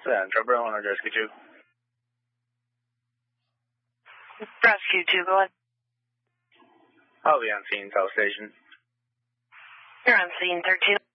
Central Berlin, Rescue 2. Rescue 2, go ahead. I'll be on scene, South Station. You're on scene 13.